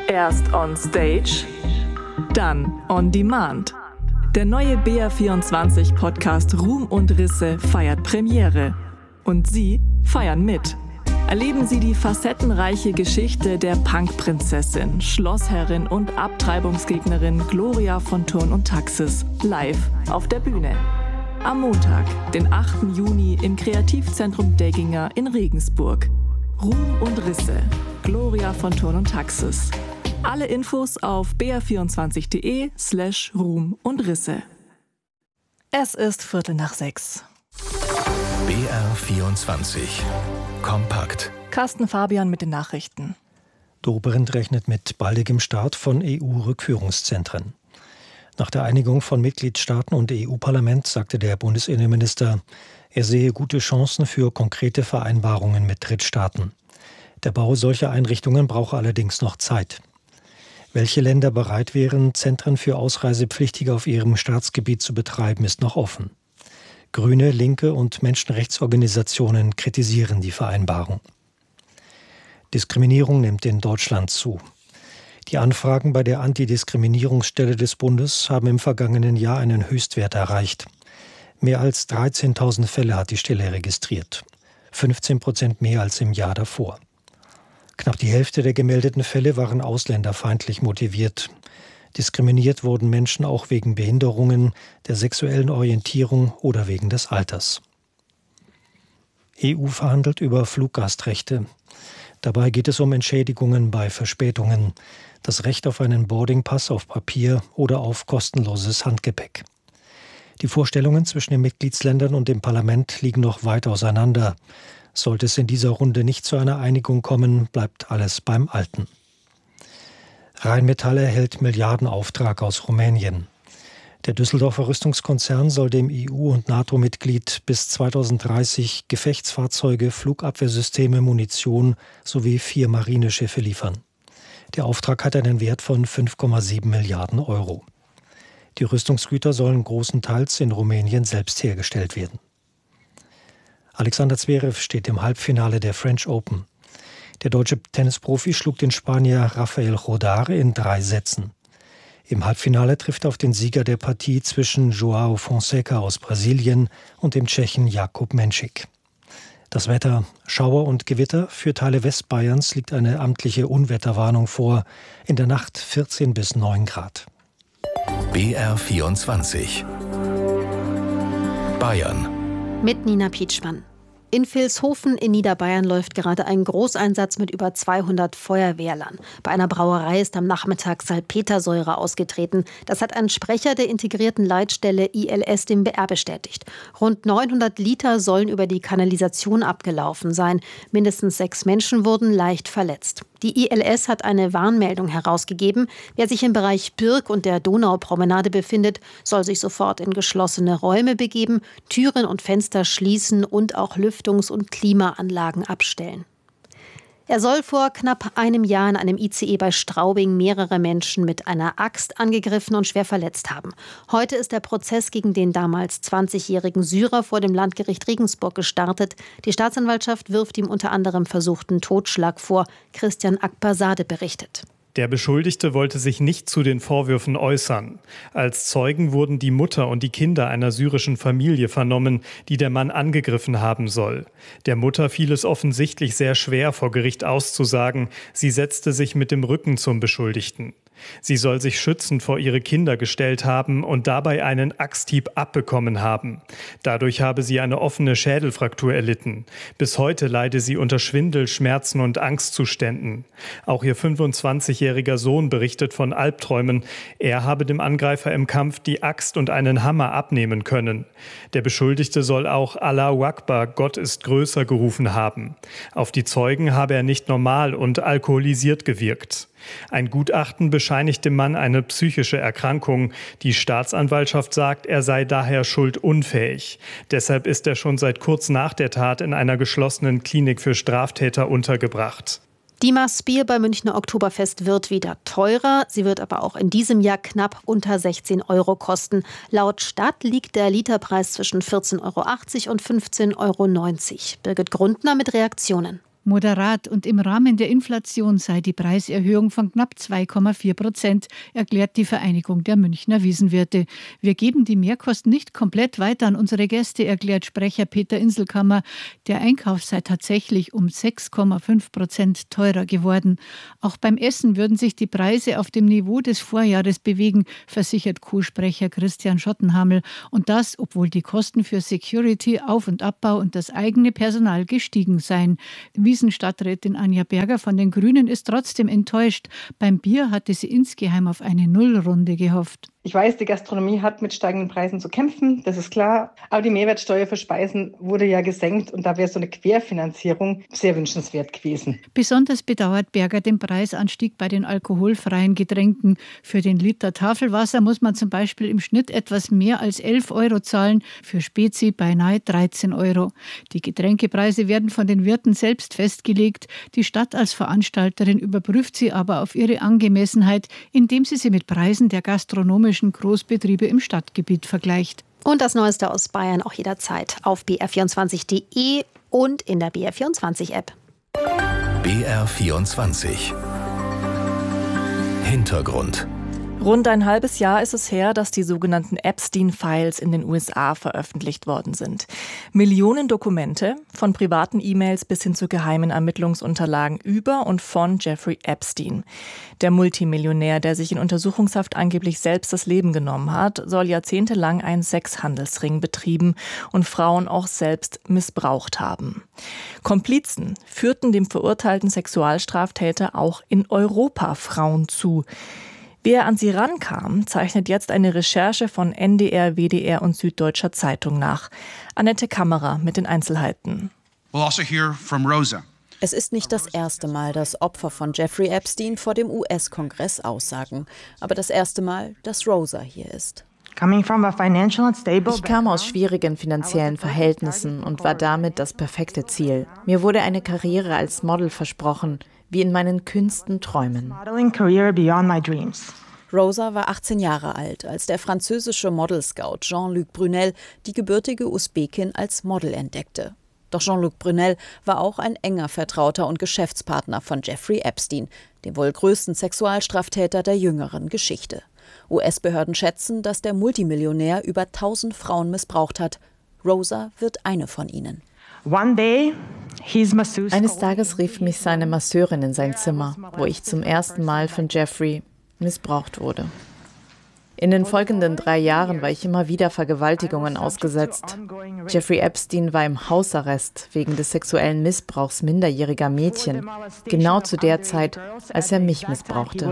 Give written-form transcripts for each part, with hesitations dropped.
Erst on Stage, dann on Demand. Der neue BR24-Podcast Ruhm und Risse feiert Premiere. Und Sie feiern mit. Erleben Sie die facettenreiche Geschichte der Punk-Prinzessin, Schlossherrin und Abtreibungsgegnerin Gloria von Thurn und Taxis live auf der Bühne. Am Montag, den 8. Juni im Kreativzentrum Degginger in Regensburg. Ruhm und Risse, Gloria von Thurn und Taxis. Alle Infos auf br24.de/Ruhm und Risse. Es ist 5:45. BR24 Kompakt. Carsten Fabian mit den Nachrichten. Dobrindt rechnet mit baldigem Start von EU-Rückführungszentren. Nach der Einigung von Mitgliedstaaten und EU-Parlament sagte der Bundesinnenminister, er sehe gute Chancen für konkrete Vereinbarungen mit Drittstaaten. Der Bau solcher Einrichtungen brauche allerdings noch Zeit. Welche Länder bereit wären, Zentren für Ausreisepflichtige auf ihrem Staatsgebiet zu betreiben, ist noch offen. Grüne, Linke und Menschenrechtsorganisationen kritisieren die Vereinbarung. Diskriminierung nimmt in Deutschland zu. Die Anfragen bei der Antidiskriminierungsstelle des Bundes haben im vergangenen Jahr einen Höchstwert erreicht. Mehr als 13.000 Fälle hat die Stelle registriert. 15% mehr als im Jahr davor. Knapp die Hälfte der gemeldeten Fälle waren ausländerfeindlich motiviert. Diskriminiert wurden Menschen auch wegen Behinderungen, der sexuellen Orientierung oder wegen des Alters. EU verhandelt über Fluggastrechte. Dabei geht es um Entschädigungen bei Verspätungen, das Recht auf einen Boardingpass auf Papier oder auf kostenloses Handgepäck. Die Vorstellungen zwischen den Mitgliedsländern und dem Parlament liegen noch weit auseinander. Sollte es in dieser Runde nicht zu einer Einigung kommen, bleibt alles beim Alten. Rheinmetall erhält Milliardenauftrag aus Rumänien. Der Düsseldorfer Rüstungskonzern soll dem EU- und NATO-Mitglied bis 2030 Gefechtsfahrzeuge, Flugabwehrsysteme, Munition sowie 4 Marineschiffe liefern. Der Auftrag hat einen Wert von 5,7 Milliarden Euro. Die Rüstungsgüter sollen großenteils in Rumänien selbst hergestellt werden. Alexander Zverev steht im Halbfinale der French Open. Der deutsche Tennisprofi schlug den Spanier Rafael Rodar in 3 Sätzen. Im Halbfinale trifft er auf den Sieger der Partie zwischen João Fonseca aus Brasilien und dem Tschechen Jakub Menšík. Das Wetter: Schauer und Gewitter. Für Teile Westbayerns liegt eine amtliche Unwetterwarnung vor. In der Nacht 14 bis 9 Grad. BR24 Bayern. Mit Nina Pietschmann. In Vilshofen in Niederbayern läuft gerade ein Großeinsatz mit über 200 Feuerwehrlern. Bei einer Brauerei ist am Nachmittag Salpetersäure ausgetreten. Das hat ein Sprecher der integrierten Leitstelle ILS dem BR bestätigt. Rund 900 Liter sollen über die Kanalisation abgelaufen sein. Mindestens 6 Menschen wurden leicht verletzt. Die ILS hat eine Warnmeldung herausgegeben. Wer sich im Bereich Birk und der Donaupromenade befindet, soll sich sofort in geschlossene Räume begeben, Türen und Fenster schließen und auch Lüftungs- und Klimaanlagen abstellen. Er soll vor knapp einem Jahr in einem ICE bei Straubing mehrere Menschen mit einer Axt angegriffen und schwer verletzt haben. Heute ist der Prozess gegen den damals 20-jährigen Syrer vor dem Landgericht Regensburg gestartet. Die Staatsanwaltschaft wirft ihm unter anderem versuchten Totschlag vor. Christian Akbarzadeh berichtet. Der Beschuldigte wollte sich nicht zu den Vorwürfen äußern. Als Zeugen wurden die Mutter und die Kinder einer syrischen Familie vernommen, die der Mann angegriffen haben soll. Der Mutter fiel es offensichtlich sehr schwer, vor Gericht auszusagen. Sie setzte sich mit dem Rücken zum Beschuldigten. Sie soll sich schützend vor ihre Kinder gestellt haben und dabei einen Axthieb abbekommen haben. Dadurch habe sie eine offene Schädelfraktur erlitten. Bis heute leide sie unter Schwindel, Schmerzen und Angstzuständen. Auch ihr 25-jähriger Sohn berichtet von Albträumen. Er habe dem Angreifer im Kampf die Axt und einen Hammer abnehmen können. Der Beschuldigte soll auch Allahu Akbar, Gott ist größer, gerufen haben. Auf die Zeugen habe er nicht normal und alkoholisiert gewirkt. Ein Gutachten bescheinigt dem Mann eine psychische Erkrankung. Die Staatsanwaltschaft sagt, er sei daher schuldunfähig. Deshalb ist er schon seit kurz nach der Tat in einer geschlossenen Klinik für Straftäter untergebracht. Die Maßbier beim Münchner Oktoberfest wird wieder teurer. Sie wird aber auch in diesem Jahr knapp unter 16 € kosten. Laut Stadt liegt der Literpreis zwischen 14,80 € und 15,90 €. Birgit Grundner mit Reaktionen. Moderat und im Rahmen der Inflation sei die Preiserhöhung von knapp 2,4%, erklärt die Vereinigung der Münchner Wiesenwirte. Wir geben die Mehrkosten nicht komplett weiter an unsere Gäste, erklärt Sprecher Peter Inselkammer. Der Einkauf sei tatsächlich um 6,5% teurer geworden. Auch beim Essen würden sich die Preise auf dem Niveau des Vorjahres bewegen, versichert Co-Sprecher Christian Schottenhamel. Und das, obwohl die Kosten für Security, Auf- und Abbau und das eigene Personal gestiegen seien. Wiesenstadträtin Anja Berger von den Grünen ist trotzdem enttäuscht. Beim Bier hatte sie insgeheim auf eine Nullrunde gehofft. Ich weiß, die Gastronomie hat mit steigenden Preisen zu kämpfen, das ist klar. Aber die Mehrwertsteuer für Speisen wurde ja gesenkt und da wäre so eine Querfinanzierung sehr wünschenswert gewesen. Besonders bedauert Berger den Preisanstieg bei den alkoholfreien Getränken. Für den Liter Tafelwasser muss man zum Beispiel im Schnitt etwas mehr als 11 € zahlen, für Spezi beinahe 13 €. Die Getränkepreise werden von den Wirten selbst festgelegt. Die Stadt als Veranstalterin überprüft sie aber auf ihre Angemessenheit, indem sie mit Preisen der gastronomischen Großbetriebe im Stadtgebiet vergleicht. Und das Neueste aus Bayern auch jederzeit auf br24.de und in der BR24-App. BR24 Hintergrund. Rund ein halbes Jahr ist es her, dass die sogenannten Epstein-Files in den USA veröffentlicht worden sind. Millionen Dokumente, von privaten E-Mails bis hin zu geheimen Ermittlungsunterlagen über und von Jeffrey Epstein. Der Multimillionär, der sich in Untersuchungshaft angeblich selbst das Leben genommen hat, soll jahrzehntelang einen Sexhandelsring betrieben und Frauen auch selbst missbraucht haben. Komplizen führten dem verurteilten Sexualstraftäter auch in Europa Frauen zu. Wie er an sie rankam, zeichnet jetzt eine Recherche von NDR, WDR und Süddeutscher Zeitung nach. Annette Kammerer mit den Einzelheiten. We'll also hear from Rosa. Es ist nicht das erste Mal, dass Opfer von Jeffrey Epstein vor dem US-Kongress aussagen. Aber das erste Mal, dass Rosa hier ist. Ich kam aus schwierigen finanziellen Verhältnissen und war damit das perfekte Ziel. Mir wurde eine Karriere als Model versprochen, wie in meinen kühnsten Träumen. Rosa war 18 Jahre alt, als der französische Model-Scout Jean-Luc Brunel die gebürtige Usbekin als Model entdeckte. Doch Jean-Luc Brunel war auch ein enger Vertrauter und Geschäftspartner von Jeffrey Epstein, dem wohl größten Sexualstraftäter der jüngeren Geschichte. US-Behörden schätzen, dass der Multimillionär über 1000 Frauen missbraucht hat. Rosa wird eine von ihnen. Eines Tages rief mich seine Masseurin in sein Zimmer, wo ich zum ersten Mal von Jeffrey missbraucht wurde. In den folgenden 3 Jahren war ich immer wieder Vergewaltigungen ausgesetzt. Jeffrey Epstein war im Hausarrest wegen des sexuellen Missbrauchs minderjähriger Mädchen, genau zu der Zeit, als er mich missbrauchte.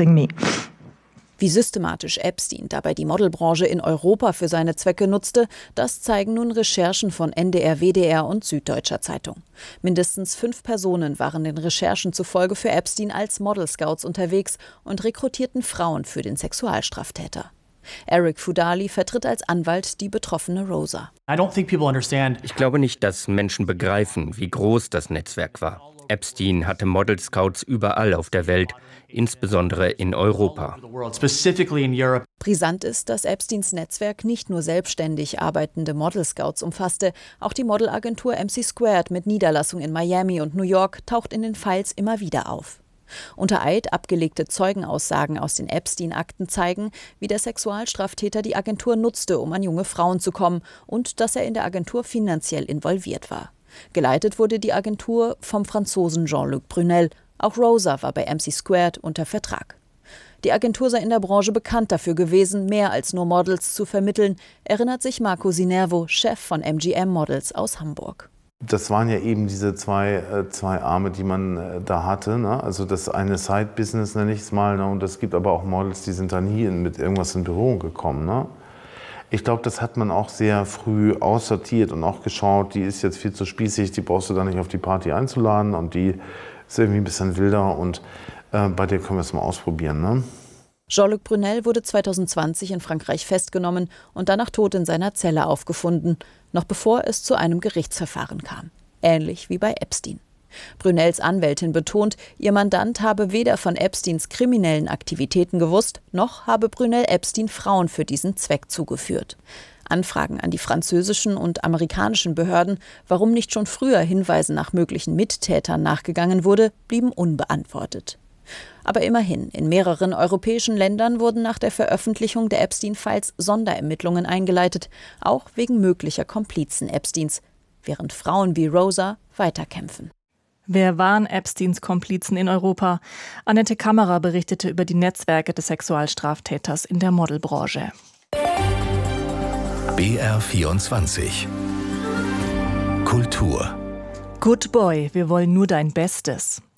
Wie systematisch Epstein dabei die Modelbranche in Europa für seine Zwecke nutzte, das zeigen nun Recherchen von NDR, WDR und Süddeutscher Zeitung. Mindestens 5 Personen waren den Recherchen zufolge für Epstein als Model-Scouts unterwegs und rekrutierten Frauen für den Sexualstraftäter. Eric Fudali vertritt als Anwalt die betroffene Rosa. Ich glaube nicht, dass Menschen begreifen, wie groß das Netzwerk war. Epstein hatte Model-Scouts überall auf der Welt, insbesondere in Europa. Brisant ist, dass Epsteins Netzwerk nicht nur selbstständig arbeitende Model-Scouts umfasste, auch die Modelagentur MC² mit Niederlassung in Miami und New York taucht in den Files immer wieder auf. Unter Eid abgelegte Zeugenaussagen aus den Epstein-Akten zeigen, wie der Sexualstraftäter die Agentur nutzte, um an junge Frauen zu kommen und dass er in der Agentur finanziell involviert war. Geleitet wurde die Agentur vom Franzosen Jean-Luc Brunel. Auch Rosa war bei MC² unter Vertrag. Die Agentur sei in der Branche bekannt dafür gewesen, mehr als nur Models zu vermitteln, erinnert sich Marco Sinervo, Chef von MGM Models aus Hamburg. Das waren ja eben diese zwei Arme, die man da hatte. Ne? Also das eine Side-Business nenne ich es mal. Ne? Und es gibt aber auch Models, die sind da nie mit irgendwas in Berührung gekommen. Ne? Ich glaube, das hat man auch sehr früh aussortiert und auch geschaut, die ist jetzt viel zu spießig, die brauchst du da nicht auf die Party einzuladen und die ist irgendwie ein bisschen wilder und bei der können wir es mal ausprobieren. Ne? Jean-Luc Brunel wurde 2020 in Frankreich festgenommen und danach tot in seiner Zelle aufgefunden, noch bevor es zu einem Gerichtsverfahren kam. Ähnlich wie bei Epstein. Brunels Anwältin betont, ihr Mandant habe weder von Epsteins kriminellen Aktivitäten gewusst, noch habe Brunel Epstein Frauen für diesen Zweck zugeführt. Anfragen an die französischen und amerikanischen Behörden, warum nicht schon früher Hinweisen nach möglichen Mittätern nachgegangen wurde, blieben unbeantwortet. Aber immerhin, in mehreren europäischen Ländern wurden nach der Veröffentlichung der Epstein-Files Sonderermittlungen eingeleitet, auch wegen möglicher Komplizen Epsteins, während Frauen wie Rosa weiterkämpfen. Wer waren Epsteins Komplizen in Europa? Annette Kammerer berichtete über die Netzwerke des Sexualstraftäters in der Modelbranche. BR24 Kultur. Good Boy, wir wollen nur dein Bestes.